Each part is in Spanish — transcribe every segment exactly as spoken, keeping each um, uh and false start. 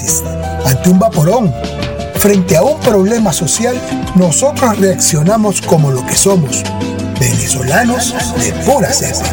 ante un vaporón. Frente a un problema social, nosotros reaccionamos como lo que somos, venezolanos de pura cepa.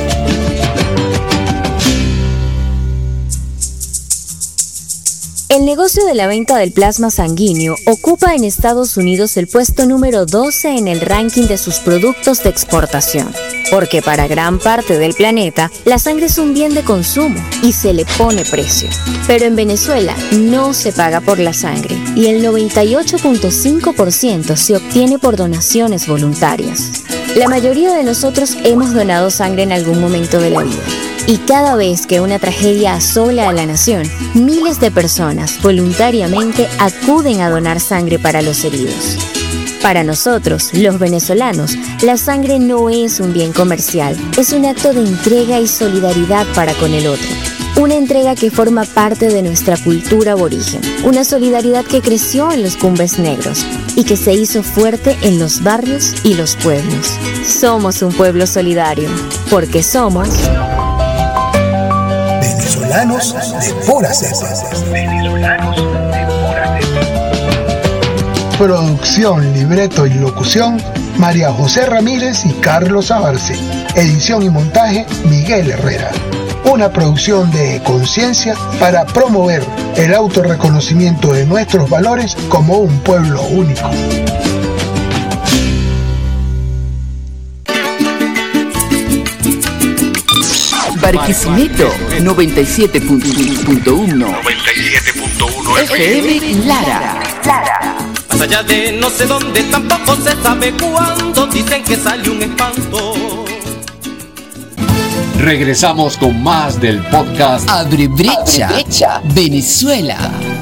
El negocio de la venta del plasma sanguíneo ocupa en Estados Unidos el puesto número doce en el ranking de sus productos de exportación, porque para gran parte del planeta la sangre es un bien de consumo y se le pone precio. Pero en Venezuela no se paga por la sangre y el noventa y ocho punto cinco por ciento se obtiene por donaciones voluntarias. La mayoría de nosotros hemos donado sangre en algún momento de la vida. Y cada vez que una tragedia asola a la nación, miles de personas voluntariamente acuden a donar sangre para los heridos. Para nosotros, los venezolanos, la sangre no es un bien comercial, es un acto de entrega y solidaridad para con el otro. Una entrega que forma parte de nuestra cultura aborigen, una solidaridad que creció en los cumbres negros y que se hizo fuerte en los barrios y los pueblos. Somos un pueblo solidario, porque somos... venezolanos de pura cepa. Venezolanos de pura cepa. Producción, libreto y locución, María José Ramírez y Carlos Abarce. Edición y montaje, Miguel Herrera. Una producción de Conciencia para promover el autorreconocimiento de nuestros valores como un pueblo único. Barquisimeto noventa y siete punto uno F M Lara. Lara. Más allá de no sé dónde, tampoco se sabe cuándo, dicen que sale un espanto. Regresamos con más del podcast Abre Brecha, Abre Brecha. Venezuela.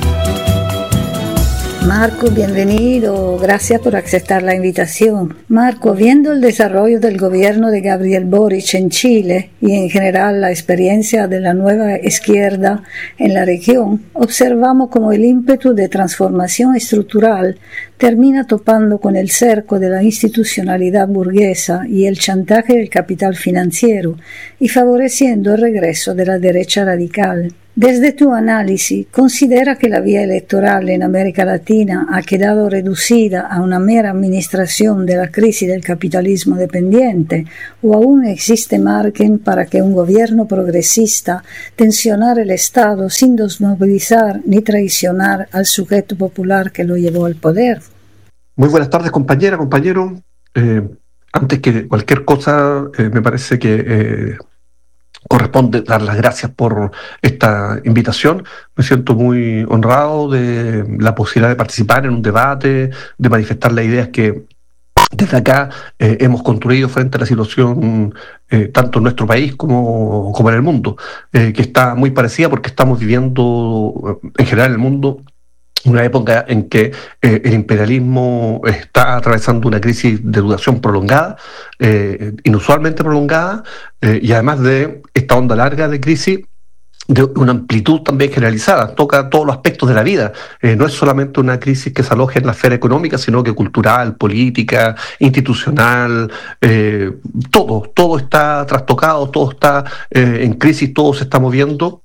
Marco, bienvenido. Gracias por aceptar la invitación. Marco, viendo el desarrollo del gobierno de Gabriel Boric en Chile y en general la experiencia de la nueva izquierda en la región, observamos como el ímpetu de transformación estructural termina topando con el cerco de la institucionalidad burguesa y el chantaje del capital financiero y favoreciendo el regreso de la derecha radical. Desde tu análisis, ¿considera que la vía electoral en América Latina ha quedado reducida a una mera administración de la crisis del capitalismo dependiente o aún existe margen para que un gobierno progresista tensionara el Estado sin desmovilizar ni traicionar al sujeto popular que lo llevó al poder? Muy buenas tardes, compañera, compañero. Eh, antes que cualquier cosa, eh, me parece que... Eh, corresponde dar las gracias por esta invitación. Me siento muy honrado de la posibilidad de participar en un debate, de manifestar las ideas que desde acá eh, hemos construido frente a la situación eh, tanto en nuestro país como, como en el mundo, eh, que está muy parecida porque estamos viviendo en general en el mundo una época en que eh, el imperialismo está atravesando una crisis de duración prolongada, eh, inusualmente prolongada, eh, y además de esta onda larga de crisis, de una amplitud también generalizada, toca todos los aspectos de la vida. Eh, no es solamente una crisis que se aloja en la esfera económica, sino que cultural, política, institucional, eh, todo, todo está trastocado, todo está eh, en crisis, todo se está moviendo.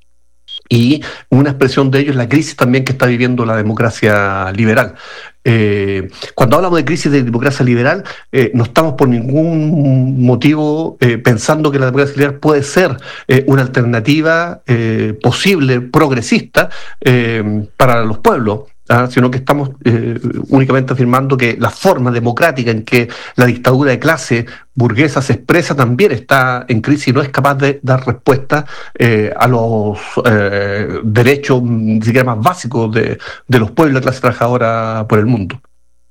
Y una expresión de ello es la crisis también que está viviendo la democracia liberal. Eh, cuando hablamos de crisis de democracia liberal, eh, no estamos por ningún motivo eh, pensando que la democracia liberal puede ser eh, una alternativa eh, posible, progresista, eh, para los pueblos. ¿Ah? Sino que estamos eh, únicamente afirmando que la forma democrática en que la dictadura de clase burguesa se expresa también está en crisis y no es capaz de dar respuesta eh, a los eh, derechos ni siquiera más básicos de, de los pueblos de la clase trabajadora por el mundo.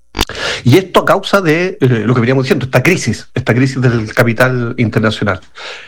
Y esto a causa de eh, lo que veníamos diciendo, esta crisis, esta crisis del capital internacional.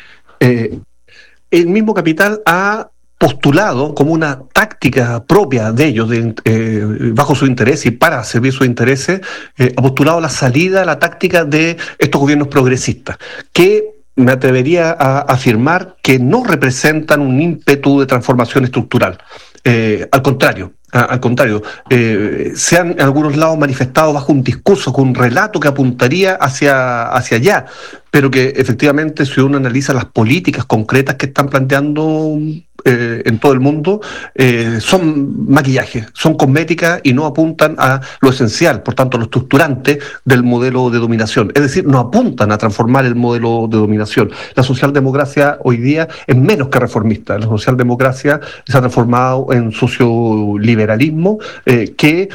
Eh, el mismo capital ha postulado como una táctica propia de ellos, de, eh, bajo su interés y para servir sus intereses, eh, ha postulado la salida, la táctica de estos gobiernos progresistas, que me atrevería a afirmar que no representan un ímpetu de transformación estructural. Eh, al contrario, a, al contrario, eh, se han en algunos lados manifestado bajo un discurso, con un relato que apuntaría hacia, hacia allá, pero que efectivamente, si uno analiza las políticas concretas que están planteando eh, en todo el mundo, eh, son maquillaje, son cosméticas y no apuntan a lo esencial, por tanto, a lo estructurante del modelo de dominación. Es decir, no apuntan a transformar el modelo de dominación. La socialdemocracia hoy día es menos que reformista. La socialdemocracia se ha transformado en socioliberalismo eh, que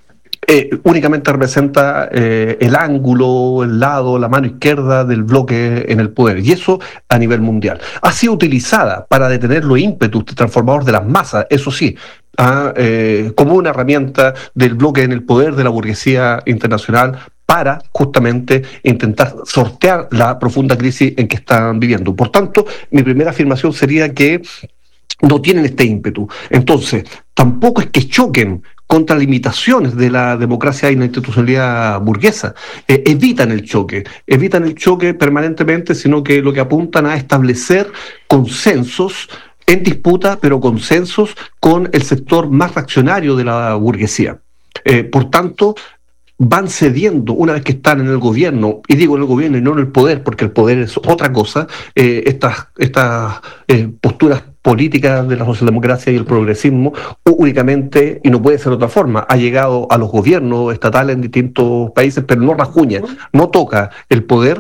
Eh, únicamente representa eh, el ángulo, el lado, la mano izquierda del bloque en el poder, y eso a nivel mundial. Ha sido utilizada para detener los ímpetus transformadores de las masas, eso sí, ah, eh, como una herramienta del bloque en el poder de la burguesía internacional para justamente intentar sortear la profunda crisis en que están viviendo. Por tanto, mi primera afirmación sería que no tienen este ímpetu. Entonces, tampoco es que choquen contra limitaciones de la democracia y la institucionalidad burguesa. Eh, evitan el choque, evitan el choque permanentemente, sino que lo que apuntan a establecer consensos en disputa, pero consensos con el sector más reaccionario de la burguesía. Eh, por tanto, van cediendo una vez que están en el gobierno, y digo en el gobierno y no en el poder, porque el poder es otra cosa, eh, estas, estas eh, posturas políticas de la socialdemocracia y el progresismo únicamente, y no puede ser de otra forma, ha llegado a los gobiernos estatales en distintos países, pero no rajuña, no toca el poder,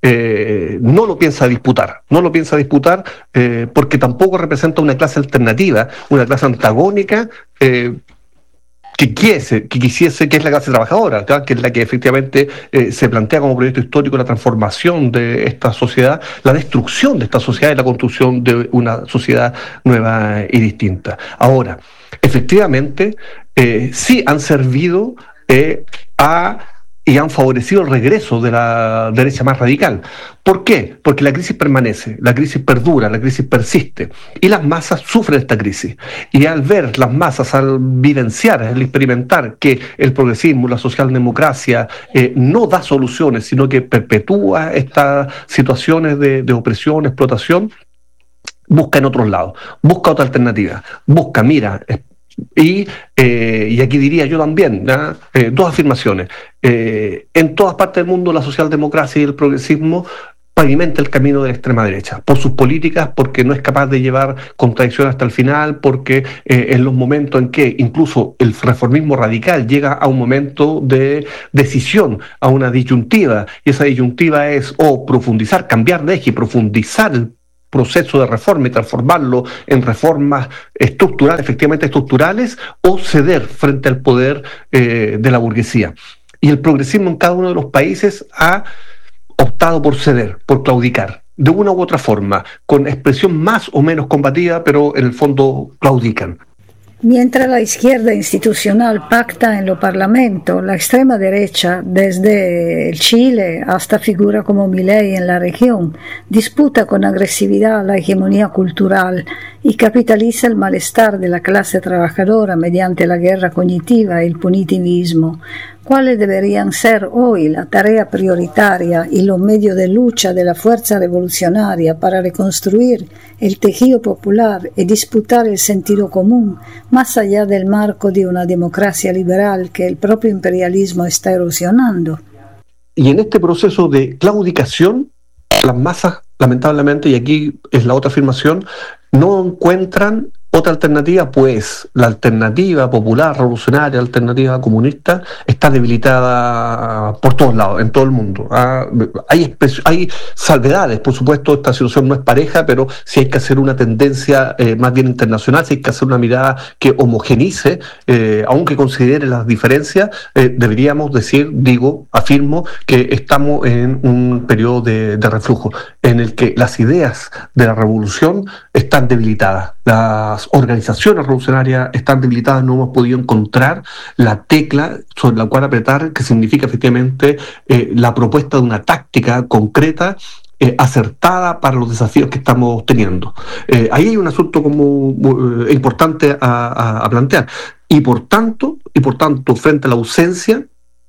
eh, no lo piensa disputar, no lo piensa disputar eh, porque tampoco representa una clase alternativa, una clase antagónica, eh, que quisiese, que quisiese, que es la clase trabajadora, ¿verdad? Que es la que efectivamente eh, se plantea como proyecto histórico la transformación de esta sociedad, la destrucción de esta sociedad y la construcción de una sociedad nueva y distinta. Ahora, efectivamente, eh, sí han servido eh, a y han favorecido el regreso de la derecha más radical. ¿Por qué? Porque la crisis permanece, la crisis perdura, la crisis persiste, y las masas sufren esta crisis. Y al ver las masas, al vivenciar, al experimentar que el progresismo, la socialdemocracia eh, no da soluciones, sino que perpetúa estas situaciones de, de opresión, explotación, busca en otros lados, busca otra alternativa, busca, mira, Y, eh, y aquí diría yo también, ¿ya? eh, dos afirmaciones. Eh, en todas partes del mundo la socialdemocracia y el progresismo pavimenta el camino de la extrema derecha, por sus políticas, porque no es capaz de llevar contradicción hasta el final, porque eh, en los momentos en que incluso el reformismo radical llega a un momento de decisión, a una disyuntiva, y esa disyuntiva es o profundizar, cambiar de eje y profundizar el proceso de reforma y transformarlo en reformas estructurales, efectivamente estructurales, o ceder frente al poder eh, de la burguesía. Y el progresismo en cada uno de los países ha optado por ceder, por claudicar, de una u otra forma, con expresión más o menos combativa, pero en el fondo claudican. Mientras la izquierda institucional pacta en los parlamentos, la extrema derecha, desde Chile hasta figuras como Milei en la región, disputa con agresividad la hegemonía cultural y capitaliza el malestar de la clase trabajadora mediante la guerra cognitiva y el punitivismo. ¿Cuáles deberían ser hoy la tarea prioritaria y los medios de lucha de la fuerza revolucionaria para reconstruir el tejido popular y disputar el sentido común, más allá del marco de una democracia liberal que el propio imperialismo está erosionando? Y en este proceso de claudicación, las masas, lamentablemente, y aquí es la otra afirmación, no encuentran otra alternativa, pues la alternativa popular, revolucionaria, alternativa comunista, está debilitada por todos lados, en todo el mundo. Ah, hay, hay salvedades, por supuesto, esta situación no es pareja, pero si hay que hacer una tendencia eh, más bien internacional, si hay que hacer una mirada que homogenice, eh, aunque considere las diferencias, eh, deberíamos decir, digo, afirmo, que estamos en un periodo de, de reflujo, en el que las ideas de la revolución están debilitadas, las organizaciones revolucionarias están debilitadas, no hemos podido encontrar la tecla sobre la cual apretar, que significa efectivamente eh, la propuesta de una táctica concreta, eh, acertada para los desafíos que estamos teniendo. Eh, ahí hay un asunto como uh, importante a, a, a plantear, y por tanto, y por tanto, frente a la ausencia,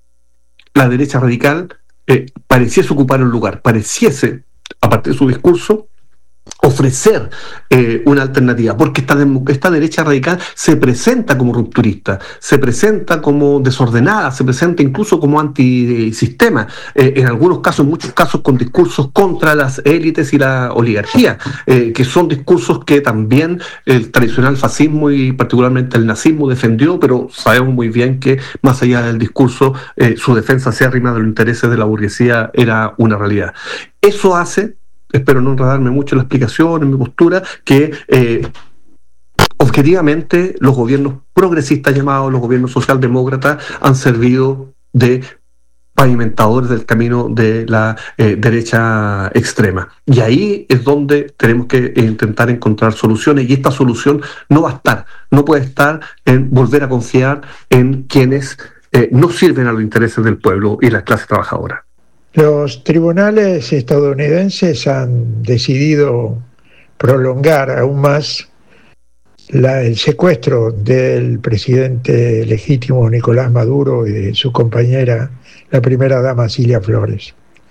la derecha radical eh, pareciese ocupar un lugar, pareciese, a partir de su discurso, ofrecer eh, una alternativa, porque esta, esta derecha radical se presenta como rupturista, se presenta como desordenada, se presenta incluso como antisistema, eh, en algunos casos, en muchos casos, con discursos contra las élites y la oligarquía, eh, que son discursos que también el tradicional fascismo y particularmente el nazismo defendió, pero sabemos muy bien que más allá del discurso, eh, su defensa acérrima de los intereses de la burguesía era una realidad. Eso hace, espero no enredarme mucho en la explicación, en mi postura, que eh, objetivamente los gobiernos progresistas llamados, los gobiernos socialdemócratas, han servido de pavimentadores del camino de la eh, derecha extrema. Y ahí es donde tenemos que eh, intentar encontrar soluciones, y esta solución no va a estar, no puede estar en volver a confiar en quienes eh, no sirven a los intereses del pueblo y la clase trabajadora. Los tribunales estadounidenses han decidido prolongar aún más la, el secuestro del presidente legítimo Nicolás Maduro y de su compañera, la primera dama Cilia Flores.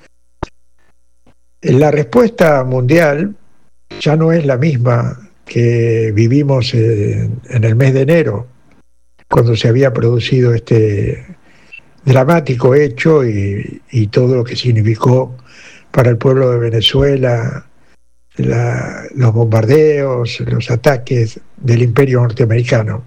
La respuesta mundial ya no es la misma que vivimos en, en el mes de enero, cuando se había producido este dramático hecho y, y todo lo que significó para el pueblo de Venezuela, la, los bombardeos, los ataques del imperio norteamericano.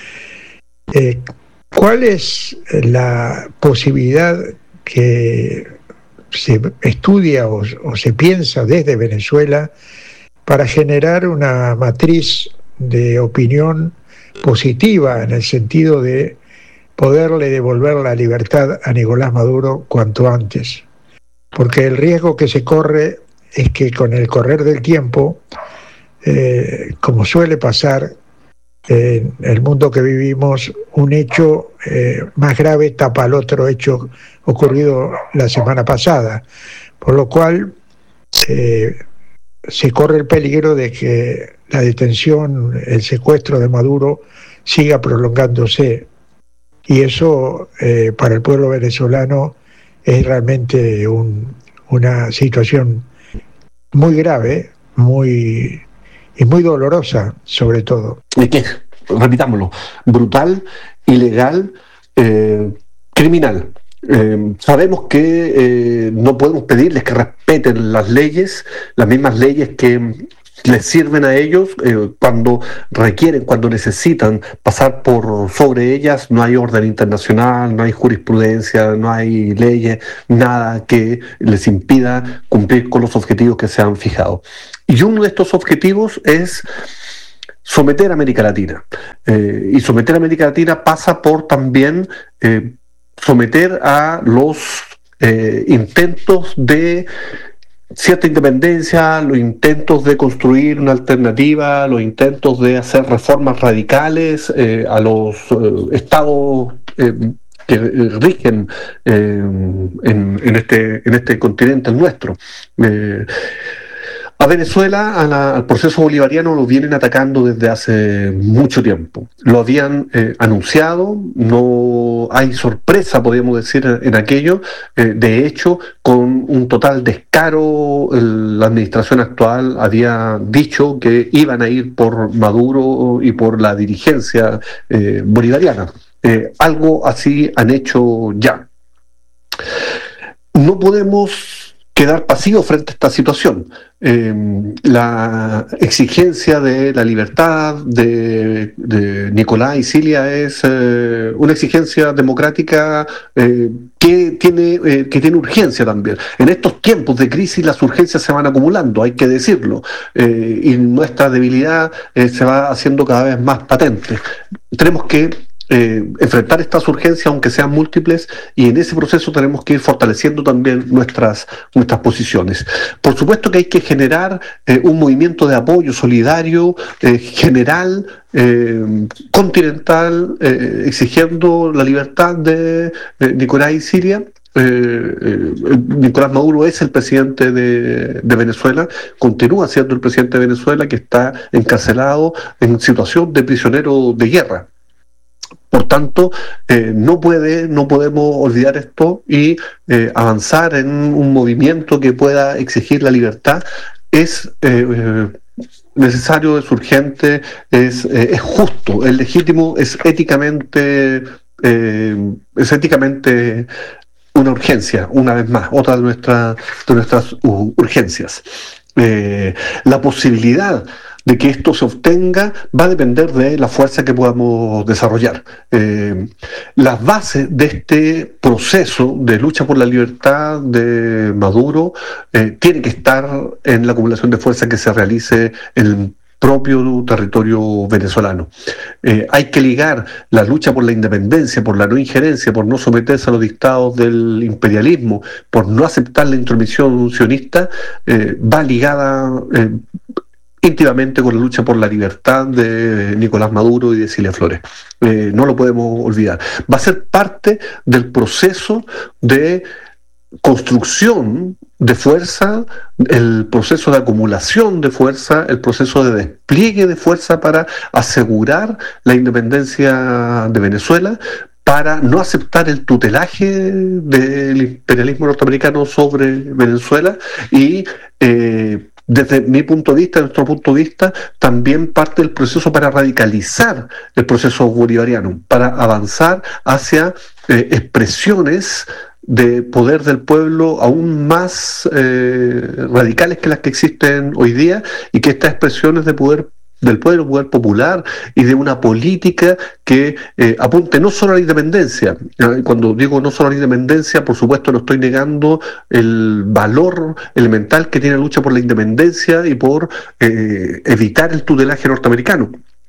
Eh, ¿Cuál es la posibilidad que se estudia o, o se piensa desde Venezuela para generar una matriz de opinión positiva en el sentido de poderle devolver la libertad a Nicolás Maduro cuanto antes? Porque el riesgo que se corre es que con el correr del tiempo, eh, como suele pasar en el mundo que vivimos, un hecho eh, más grave tapa al otro hecho ocurrido la semana pasada, por lo cual eh, se corre el peligro de que la detención, el secuestro de Maduro siga prolongándose. Y eso eh, para el pueblo venezolano es realmente un, una situación muy grave, muy y muy dolorosa, sobre todo. ¿Y qué? Repitámoslo: brutal, ilegal, eh, criminal. Eh, sabemos que eh, no podemos pedirles que respeten las leyes, las mismas leyes que les sirven a ellos eh, cuando requieren, cuando necesitan pasar por sobre ellas. No hay orden internacional, no hay jurisprudencia, no hay leyes, nada que les impida cumplir con los objetivos que se han fijado. Y uno de estos objetivos es someter a América Latina. Eh, y someter a América Latina pasa por también eh, someter a los eh, intentos de cierta independencia, los intentos de construir una alternativa, los intentos de hacer reformas radicales eh, a los eh, estados eh, que rigen eh, en, en, este, en este continente nuestro. Eh, A Venezuela, a la, al proceso bolivariano lo vienen atacando desde hace mucho tiempo. Lo habían eh, anunciado, no hay sorpresa, podríamos decir, en aquello. Eh, de hecho, con un total descaro, el, la administración actual había dicho que iban a ir por Maduro y por la dirigencia eh, bolivariana. Eh, algo así han hecho ya. No podemos quedar pasivos frente a esta situación. Eh, la exigencia de la libertad de, de Nicolás y Cilia es eh, una exigencia democrática eh, que tiene, eh, que tiene urgencia también. En estos tiempos de crisis las urgencias se van acumulando, hay que decirlo, eh, y nuestra debilidad eh, se va haciendo cada vez más patente. Tenemos que Eh, enfrentar estas urgencias, aunque sean múltiples, y en ese proceso tenemos que ir fortaleciendo también nuestras, nuestras posiciones. Por supuesto que hay que generar eh, un movimiento de apoyo solidario, eh, general, eh, continental, eh, exigiendo la libertad de eh, Nicolás y Cilia. Eh, eh, Nicolás Maduro es el presidente de, de Venezuela, continúa siendo el presidente de Venezuela, que está encarcelado en situación de prisionero de guerra. Por tanto, eh, no puede, no podemos olvidar esto y eh, avanzar en un movimiento que pueda exigir la libertad es eh, eh, necesario, es urgente, es, eh, es justo, es legítimo, es éticamente, eh, es éticamente una urgencia, una vez más, otra de, nuestra, de nuestras uh, urgencias. Eh, la posibilidad de que esto se obtenga va a depender de la fuerza que podamos desarrollar. Eh, las bases de este proceso de lucha por la libertad de Maduro eh, tienen que estar en la acumulación de fuerza que se realice en el propio territorio venezolano. Eh, hay que ligar la lucha por la independencia, por la no injerencia, por no someterse a los dictados del imperialismo, por no aceptar la intromisión sionista, eh, va ligada eh, íntimamente con la lucha por la libertad de Nicolás Maduro y de Cilia Flores. Eh, no lo podemos olvidar. Va a ser parte del proceso de construcción de fuerza, el proceso de acumulación de fuerza, el proceso de despliegue de fuerza para asegurar la independencia de Venezuela, para no aceptar el tutelaje del imperialismo norteamericano sobre Venezuela y eh, desde mi punto de vista, de nuestro punto de vista, también parte del proceso para radicalizar el proceso bolivariano, para avanzar hacia eh, expresiones de poder del pueblo aún más eh, radicales que las que existen hoy día, y que estas expresiones de poder del pueblo, poder popular y de una política que eh, apunte no solo a la independencia. Cuando digo no solo a la independencia, por supuesto no estoy negando el valor elemental que tiene la lucha por la independencia y por eh, evitar el tutelaje norteamericano.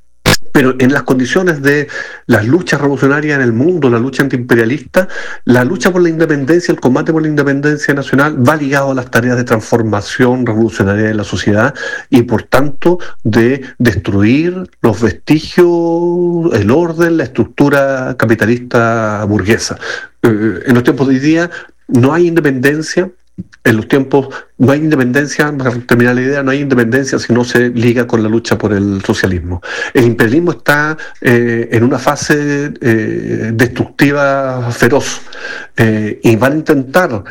Pero en las condiciones de las luchas revolucionarias en el mundo, la lucha antiimperialista, la lucha por la independencia, el combate por la independencia nacional va ligado a las tareas de transformación revolucionaria de la sociedad y por tanto de destruir los vestigios, el orden, la estructura capitalista burguesa. Eh, en los tiempos de hoy día no hay independencia. En los tiempos no hay independencia, para terminar la idea, no hay independencia si no se liga con la lucha por el socialismo. El imperialismo está eh, en una fase eh, destructiva feroz eh, y van a intentar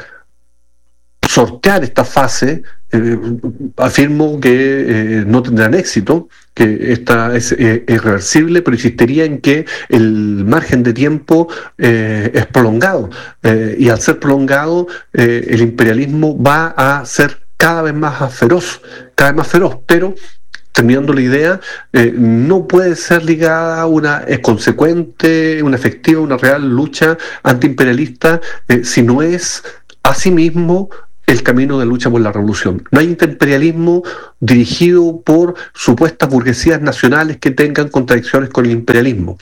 sortear esta fase. Eh, afirmo que eh, no tendrán éxito, que esta es eh, irreversible, pero insistiría en que el margen de tiempo eh, es prolongado eh, y al ser prolongado eh, el imperialismo va a ser cada vez más feroz, cada vez más feroz, pero terminando la idea, eh, no puede ser ligada a una es consecuente, una efectiva, una real lucha antiimperialista eh, si no es asimismo el camino de lucha por la revolución. No hay imperialismo dirigido por supuestas burguesías nacionales que tengan contradicciones con el imperialismo.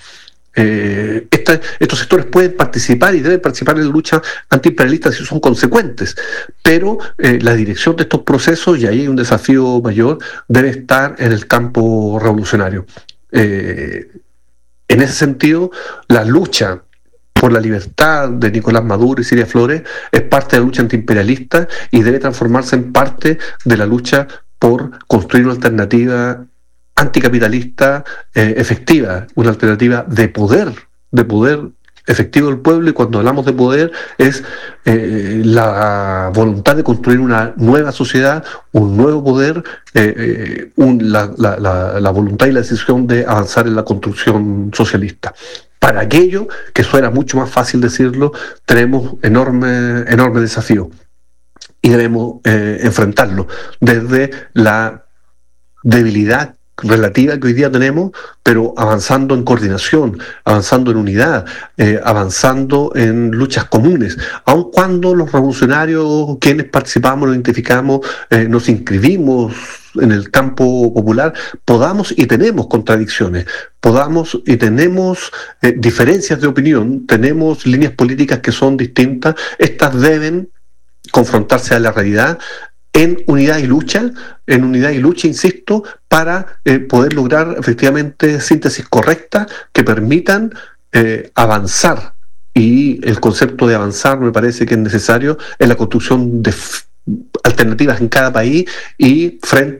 Eh, esta, estos sectores pueden participar y deben participar en la lucha antiimperialista si son consecuentes, pero eh, la dirección de estos procesos, y ahí hay un desafío mayor, debe estar en el campo revolucionario. Eh, en ese sentido, la lucha por la libertad de Nicolás Maduro y Cilia Flores es parte de la lucha antiimperialista y debe transformarse en parte de la lucha por construir una alternativa anticapitalista eh, efectiva, una alternativa de poder, de poder efectivo del pueblo, y cuando hablamos de poder es eh, la voluntad de construir una nueva sociedad, un nuevo poder, eh, eh, un, la, la, la, la voluntad y la decisión de avanzar en la construcción socialista. Para aquello, que suena mucho más fácil decirlo, tenemos enorme, enorme desafío y debemos eh, enfrentarlo desde la debilidad relativa que hoy día tenemos, pero avanzando en coordinación, avanzando en unidad, eh, avanzando en luchas comunes, aun cuando los revolucionarios, quienes participamos, nos identificamos, eh, nos inscribimos en el campo popular, podamos y tenemos contradicciones, podamos y tenemos eh, diferencias de opinión, tenemos líneas políticas que son distintas, estas deben confrontarse a la realidad en unidad y lucha, en unidad y lucha, insisto, para eh, poder lograr efectivamente síntesis correctas que permitan eh, avanzar. Y el concepto de avanzar me parece que es necesario en la construcción de f- alternativas en cada país y frente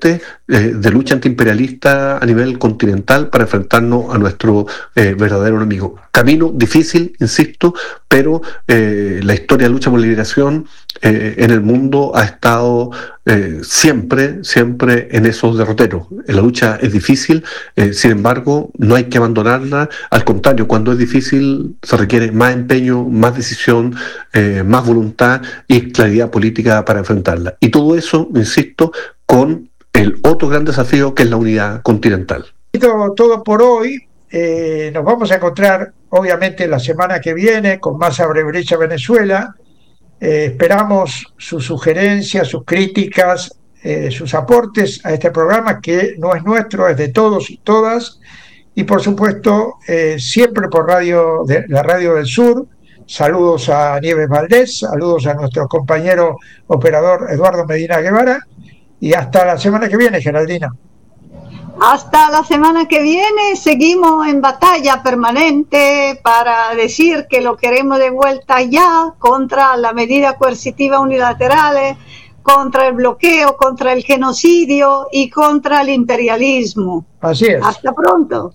eh, de lucha antiimperialista a nivel continental para enfrentarnos a nuestro eh, verdadero enemigo. Camino difícil, insisto, pero eh, la historia de lucha por liberación eh, en el mundo ha estado eh, siempre, siempre en esos derroteros. La lucha es difícil, eh, sin embargo, no hay que abandonarla. Al contrario, cuando es difícil se requiere más empeño, más decisión, eh, más voluntad y claridad política para enfrentarla. Y todo eso, insisto, con el otro gran desafío que es la unidad continental. Todo, todo por hoy. Eh, nos vamos a encontrar obviamente la semana que viene con más Abre Brecha Venezuela. Eh, esperamos sus sugerencias, sus críticas, eh, sus aportes a este programa que no es nuestro, es de todos y todas. Y por supuesto, eh, siempre por radio de, la Radio del Sur. Saludos a Nieves Valdés, saludos a nuestro compañero operador Eduardo Medina Guevara. Y hasta la semana que viene, Geraldina. Hasta la semana que viene. Seguimos en batalla permanente para decir que lo queremos de vuelta ya contra la medida coercitiva unilaterales, contra el bloqueo, contra el genocidio y contra el imperialismo. Así es. Hasta pronto.